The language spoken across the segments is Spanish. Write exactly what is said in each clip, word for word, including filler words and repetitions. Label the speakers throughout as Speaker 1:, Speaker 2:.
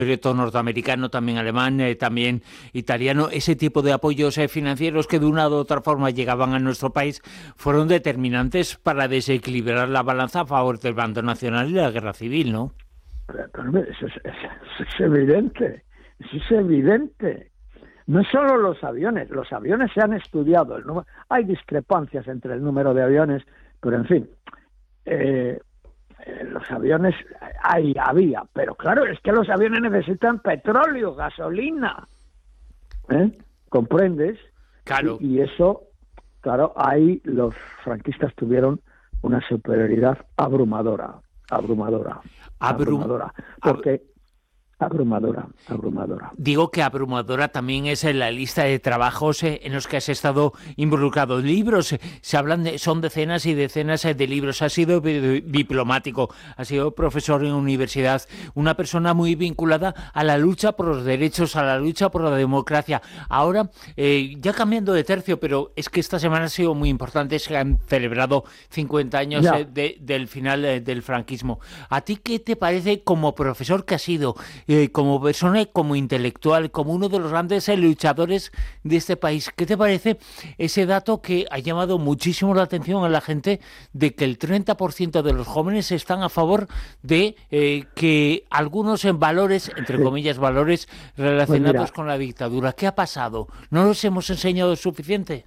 Speaker 1: proyecto norteamericano, también alemán, eh, también italiano, ese tipo de apoyos eh, financieros que de una u otra forma llegaban a nuestro país fueron determinantes para desequilibrar la balanza a favor del bando nacional y la guerra civil, ¿no?
Speaker 2: Pero, pero eso, es, eso es evidente, eso es evidente. No solo los aviones, los aviones se han estudiado, el número, hay discrepancias entre el número de aviones, pero en fin, eh, eh, los aviones hay, había, pero claro, es que los aviones necesitan petróleo, gasolina, ¿eh? ¿Comprendes?
Speaker 1: Claro.
Speaker 2: Y, y eso, claro, ahí los franquistas tuvieron una superioridad abrumadora, abrumadora,
Speaker 1: Abrum
Speaker 2: abrumadora, porque... Abrumadora, abrumadora.
Speaker 1: Digo que abrumadora también es en la lista de trabajos en los que has estado involucrado. Libros, se hablan de, son decenas y decenas de libros. Has sido diplomático, has sido profesor en universidad, una persona muy vinculada a la lucha por los derechos, a la lucha por la democracia. Ahora, eh, ya cambiando de tercio, pero es que esta semana ha sido muy importante, se han celebrado cincuenta años eh, de, del final eh, del franquismo. ¿A ti qué te parece como profesor que has sido? Eh, como persona, como intelectual, como uno de los grandes eh, luchadores de este país. ¿Qué te parece ese dato que ha llamado muchísimo la atención a la gente de que el treinta por ciento de los jóvenes están a favor de eh, que algunos en valores, entre sí. comillas, valores relacionados pues con la dictadura? ¿Qué ha pasado? ¿No los hemos enseñado suficiente?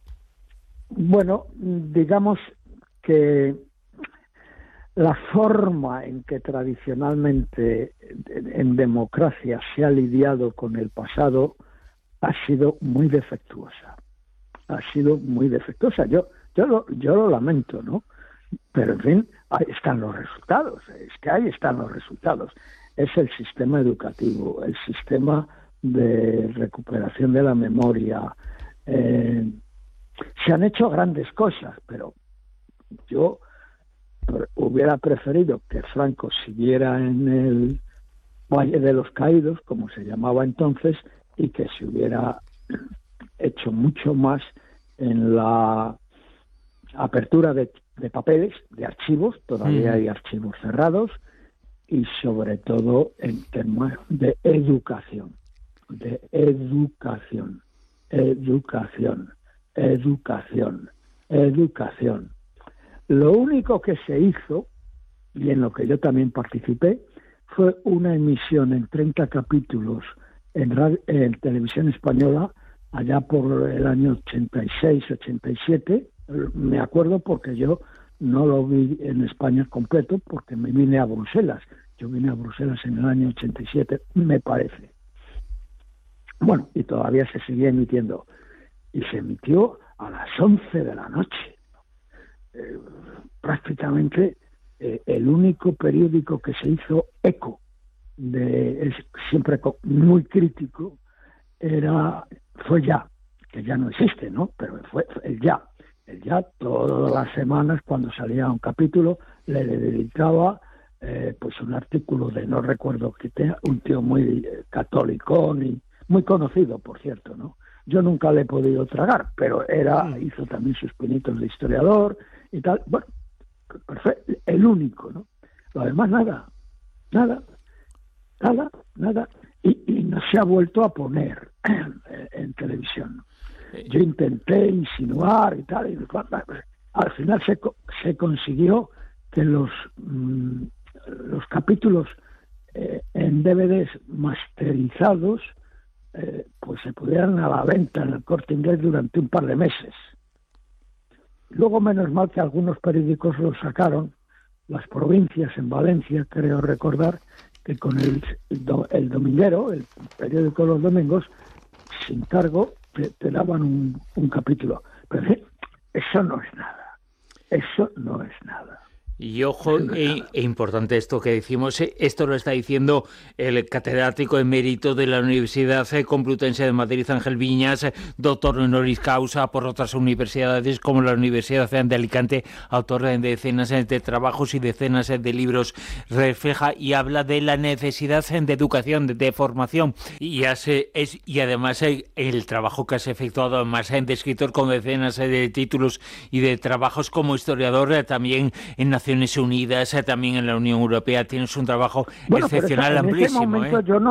Speaker 2: Bueno, digamos que la forma en que tradicionalmente en democracia se ha lidiado con el pasado ha sido muy defectuosa. Ha sido muy defectuosa. Yo, yo, lo, yo lo lamento, ¿no? Pero, en fin, ahí están los resultados. Es que ahí están los resultados. Es el sistema educativo, el sistema de recuperación de la memoria. Eh, se han hecho grandes cosas, pero yo... hubiera preferido que Franco siguiera en el Valle de los Caídos, como se llamaba entonces, y que se hubiera hecho mucho más en la apertura de, de papeles, de archivos, todavía mm. hay archivos cerrados, y sobre todo en temas de educación, de educación, educación, educación, educación. Lo único que se hizo, y en lo que yo también participé, fue una emisión en treinta capítulos en, radio, en televisión española, allá por el año ochenta y seis, ochenta y siete. Me acuerdo porque yo no lo vi en España completo, porque me vine a Bruselas. Yo vine a Bruselas en el año ochenta y siete, me parece. Bueno, y todavía se sigue emitiendo. Y se emitió a las once de la noche. Eh, prácticamente eh, el único periódico que se hizo eco de es siempre muy crítico era fue Ya, que ya no existe, ¿no? Pero fue el Ya, el Ya todas las semanas cuando salía un capítulo le dedicaba eh, pues un artículo de no recuerdo que tenía un tío muy eh, católico y muy conocido, por cierto, ¿no? Yo nunca le he podido tragar, pero era hizo también sus pinitos de historiador y tal. Bueno, perfecto, el único, ¿no? Lo demás nada, nada, nada, nada. Y, y no se ha vuelto a poner en, en televisión. Yo intenté insinuar y tal, y al final se, se consiguió que los, mmm, los capítulos eh, en D V Ds masterizados Eh, pues se pudieran a la venta en el Corte Inglés durante un par de meses. Luego, menos mal que algunos periódicos los sacaron, las provincias en Valencia, creo recordar, que con el, el Dominguero, el periódico de los domingos, sin cargo, te, te daban un, un capítulo. Pero eso no es nada. Eso no es nada.
Speaker 1: Y ojo, e, e importante esto que decimos, esto lo está diciendo el catedrático emérito de la Universidad Complutense de Madrid, Ángel Viñas, doctor honoris causa por otras universidades como la Universidad de Alicante, autor de decenas de trabajos y decenas de libros, refleja y habla de la necesidad de educación, de, de formación, y, hace, es, y además el trabajo que has efectuado más de escritor con decenas de títulos y de trabajos como historiador también en Naciones Naciones Unidas, también en la Unión Europea. Tienes un trabajo
Speaker 2: bueno,
Speaker 1: excepcional,
Speaker 2: pero esa, en
Speaker 1: amplísimo.
Speaker 2: ese momento
Speaker 1: ¿eh?
Speaker 2: yo no